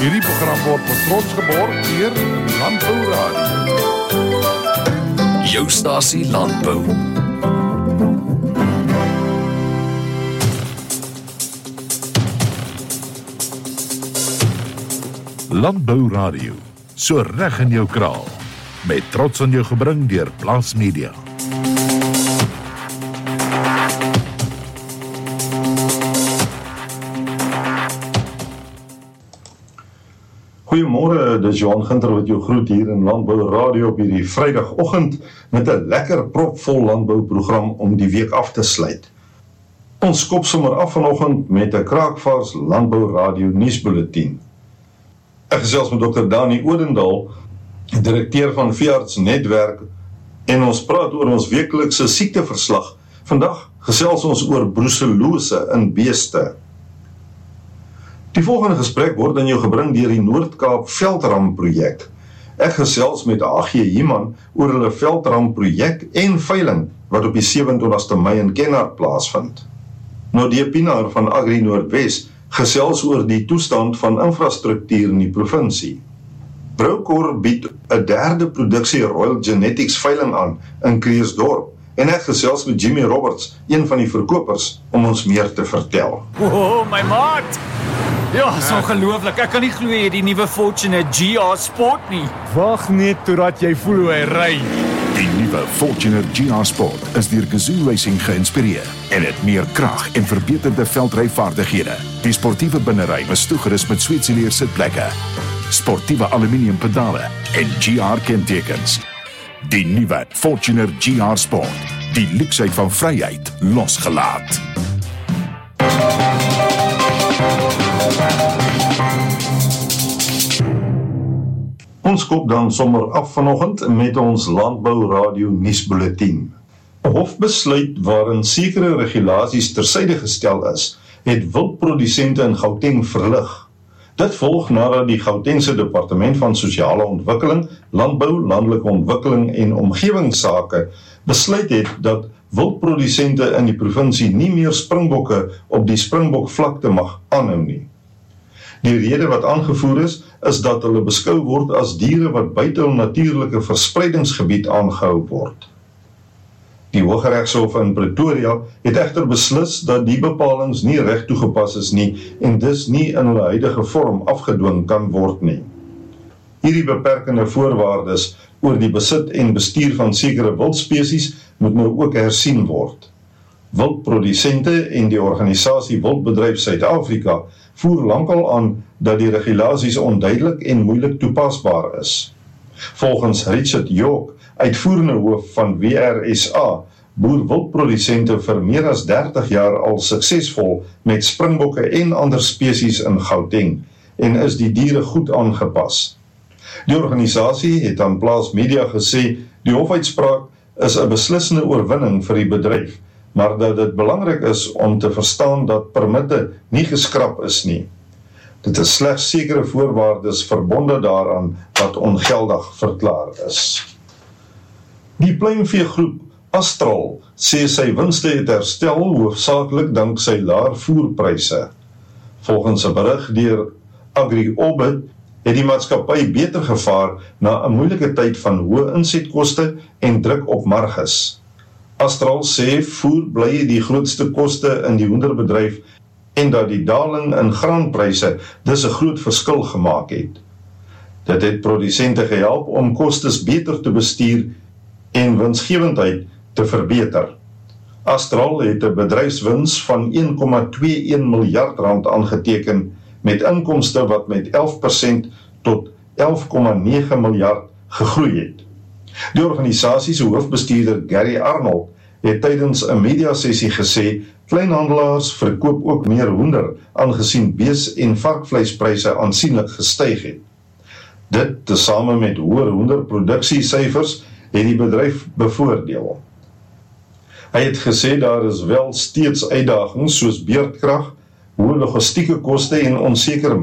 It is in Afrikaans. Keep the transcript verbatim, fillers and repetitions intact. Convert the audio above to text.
Hierdie program word met trots geborg deur Landbou Radio. Jou stasie Landbou. Landbou Radio, so reg in jou kraal. Met trots aan jou gebring deur Plaas Media. Goeiemôre, dis Johan Ginter wat jou groet hier in Landbou Radio op hierdie Vrydagoggend met 'n lekker propvol landbouprogram om die week af te sluit. Ons skop sommer af vanoggend met 'n kraakvars Landbou Radio nuusbulletin. Ek gesels met dokter Dani Odendaal, direkteur van Veearts Netwerk, en ons praat oor ons weeklikse siekteverslag. Vandag gesels ons oor bruselose in beeste. Die volgende gesprek word aan jou gebring deur die Noord-Kaap Veldram projek. Ek gesels met A G Human oor hulle Veldram projek en veiling wat op die sewe en twintigste Mei in Kenhardt plaasvind. Nadia Pinaar van Agri Noordwes gesels oor die toestand van infrastruktuur in die provinsie. Proukor bied 'n derde produksie Royal Genetics veiling aan in Kreersdorp, en ek gesels met Jimmy Roberts, een van die verkopers, om ons meer te vertel. Oh, my maat! Ja, is ongelooflik. Ek kan nie glo jy die nuwe Fortuner G R Sport nie. Wag net totdat jy voel hoe hy ry. Die nuwe Fortuner G R Sport is deur Gazoo Racing geïnspireer en het meer krag en verbeterde veldryvaardighede. Die sportiewe binnery is toegerus met Sweetsileer sitplekke, sportiewe aluminium pedale en G R kentekens. Die nuwe Fortuner G R Sport, die luksheid van vryheid losgelaat. Ons kop dan sommer af vanoggend met ons Landbou Radio nuusbulletin. 'n Hofbesluit waarin sekere regulasies tersyde gestel is, het wildprodusente in Gauteng verlig. Dit volg nadat die Gautengse Departement van Sosiale Ontwikkeling, Landbou, Landelike Ontwikkeling en Omgewingsake besluit het dat wildprodusente in die provinsie nie meer springbokke op die springbokvlakte mag aanhou nie. Die rede wat aangevoer is, is dat hulle beskou word as diere wat buite hul natuurlike verspreidingsgebied aangehou word. Die Hooggeregshof in Pretoria het egter beslis dat die bepalings nie reg toegepas is nie en dus nie in hulle huidige vorm afgedwing kan word nie. Hierdie beperkende voorwaardes oor die besit en bestuur van sekere wildspesies moet nou ook hersien word. Wildprodusente en die organisasie Wildbedryf Suid-Afrika voer lankal aan dat die regulasies onduidelik en moeilik toepasbaar is. Volgens Richard York, uitvoerende hoof van W R S A, boer wildprodusente vir meer as dertig jaar al suksesvol met springbokke en ander spesies in Gauteng en is die diere goed aangepas. Die organisasie het aan Plaas Media gesê die hofuitspraak is 'n beslissende oorwinning vir die bedryf, maar dat dit belangrik is om te verstaan dat permitte nie geskrap is nie. Dit is slegs sekere voorwaardes verbonde daaraan wat ongeldig verklaar is. Die pluimveegroep Astral sê sy winste het herstel hoofsaaklik dank sy laer voerpryse. Volgens 'n berig deur AgriOrbit het die maatskappy beter gevaar na 'n moeilike tyd van hoë insetkoste en druk op marges. Astral sê voer bly die grootste koste in die hoenderbedryf en dat die daling in graanpryse dus 'n groot verskil gemaak het. Dit het produsente gehelp om kostes beter te bestuur en winsgewendheid te verbeter. Astral het 'n bedryfswins van een komma twee een miljard rand aangeteken met inkomste wat met elf persent tot elf komma nege miljard gegroei het. Die organisasie se hoofbestuurder Gary Arnold het tydens 'n mediasessie gesê kleinhandelaars verkoop ook meer hoender aangesien bees- en varkvleispryse aansienlik gestyg het. Dit tesame met hoër hoenderproduksiesyfers het die bedryf bevoordeel. Hy het gesê daar is wel steeds uitdagings soos beerdkrag, hoë logistieke koste en onseker